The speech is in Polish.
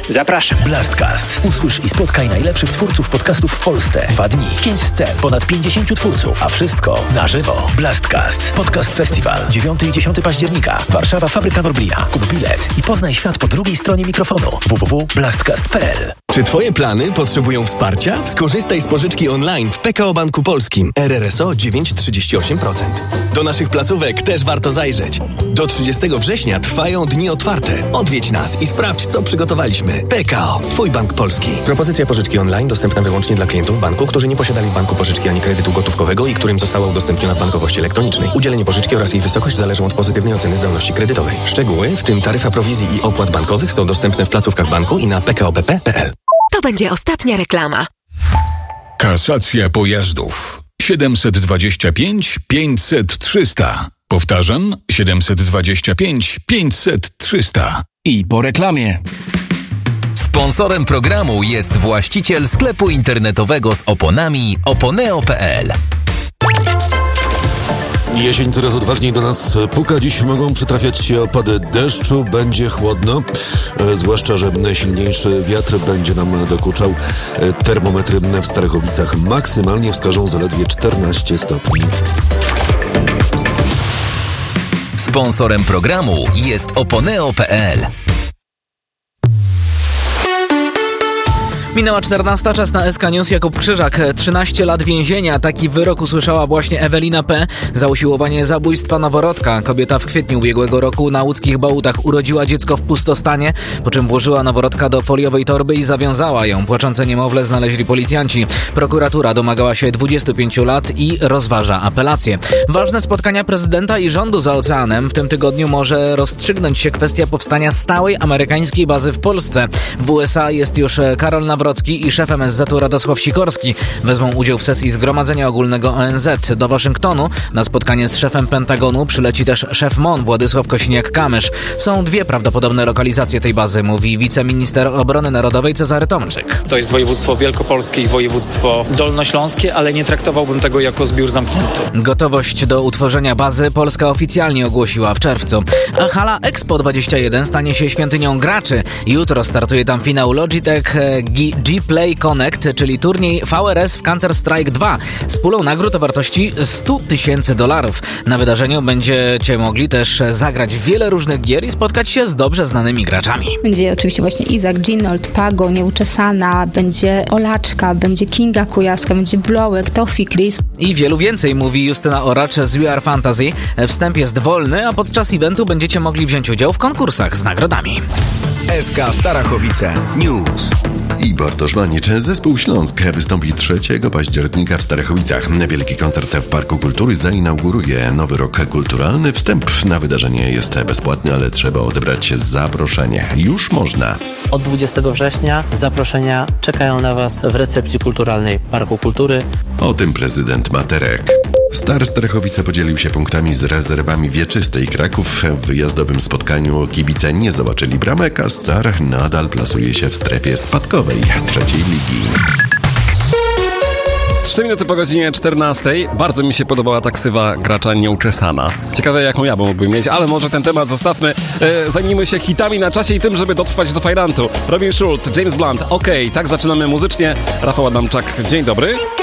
Zapraszam. Blastcast. Usłysz i spotkaj najlepszych twórców podcastów w Polsce. 2 dni, 5 scen, ponad 50 twórców, a wszystko na żywo. Blastcast. Podcast Festiwal. 9 i 10 października. Warszawa, Fabryka Norblina. Kup bilet i poznaj świat po drugiej stronie mikrofonu. www.blastcast.pl. Czy Twoje plany potrzebują wsparcia? Skorzystaj z pożyczki online w PKO Banku Polskim. RRSO 9,38%. Do naszych placówek też warto zajrzeć. Do 30 września trwają dni otwarte. Odwiedź nas i sprawdź, co przygotowaliśmy. PKO. Twój bank polski. Propozycja pożyczki online dostępna wyłącznie dla klientów banku, którzy nie posiadali w banku pożyczki ani kredytu gotówkowego i którym została udostępniona w bankowości elektronicznej. Udzielenie pożyczki oraz jej wysokość zależą od pozytywnej oceny zdolności kredytowej. Szczegóły, w tym taryfa prowizji i opłat bankowych, są dostępne w placówkach banku i na pkopp.pl. To będzie ostatnia reklama. Kasacja pojazdów 725 500 300. Powtarzam, 725 500 300. I po reklamie. Sponsorem programu jest właściciel sklepu internetowego z oponami oponeo.pl. Jesień coraz odważniej do nas puka. Dziś mogą przytrafiać się opady deszczu, będzie chłodno, zwłaszcza, że silniejszy wiatr będzie nam dokuczał. Termometry w Starachowicach maksymalnie wskażą zaledwie 14 stopni. Sponsorem programu jest oponeo.pl. Minęła 14, czas na SK News. Jakub Krzyżak, 13 lat więzienia. Taki wyrok usłyszała właśnie Ewelina P. za usiłowanie zabójstwa noworodka. Kobieta w kwietniu ubiegłego roku na łódzkich Bałutach urodziła dziecko w pustostanie, po czym włożyła noworodka do foliowej torby i zawiązała ją. Płaczące niemowlę znaleźli policjanci. Prokuratura domagała się 25 lat i rozważa apelację. Ważne spotkania prezydenta i rządu za oceanem. W tym tygodniu może rozstrzygnąć się kwestia powstania stałej amerykańskiej bazy w Polsce. W USA jest już Karol Nawrocki i szef MSZ-u Radosław Sikorski wezmą udział w sesji Zgromadzenia Ogólnego ONZ. Do Waszyngtonu na spotkanie z szefem Pentagonu przyleci też szef MON Władysław Kosiniak-Kamysz. Są dwie prawdopodobne lokalizacje tej bazy, mówi wiceminister obrony narodowej Cezary Tomczyk. To jest województwo wielkopolskie i województwo dolnośląskie, ale nie traktowałbym tego jako zbiór zamknięty. Gotowość do utworzenia bazy Polska oficjalnie ogłosiła w czerwcu. A hala Expo 21 stanie się świątynią graczy. Jutro startuje tam finał Logitech G-Play Connect, czyli turniej VRS w Counter-Strike 2 z pulą nagród o wartości $100,000. Na wydarzeniu będziecie mogli też zagrać w wiele różnych gier i spotkać się z dobrze znanymi graczami. Będzie oczywiście właśnie Izak, Ginold, Pago, Nieuczesana, będzie Olaczka, będzie Kinga Kujawska, będzie Blowek, Tofi, Chris. I wielu więcej, mówi Justyna Oracz z We Are Fantasy. Wstęp jest wolny, a podczas eventu będziecie mogli wziąć udział w konkursach z nagrodami. SK Starachowice News. I Bartosz Manicz. Zespół Śląsk wystąpi 3 października w Starachowicach. Wielki koncert w Parku Kultury zainauguruje nowy rok kulturalny. Wstęp na wydarzenie jest bezpłatny, ale trzeba odebrać zaproszenie. Już można. Od 20 września zaproszenia czekają na Was w recepcji kulturalnej Parku Kultury. O tym prezydent Materek. Star Starachowice podzielił się punktami z Rezerwami Wieczystej. Kraków w wyjazdowym spotkaniu kibice nie zobaczyli bramek, a Star nadal plasuje się w strefie spadkowej 3. ligi. 3 minuty po godzinie 14. Bardzo mi się podobała ta ksywa gracza Nieuczesana. Ciekawe, jaką ja mógłbym mieć, ale może ten temat zostawmy. Zajmijmy się hitami na czasie i tym, żeby dotrwać do fajrantu. Robin Schulz, James Blunt. Okej, tak zaczynamy muzycznie. Rafał Adamczak, dzień dobry.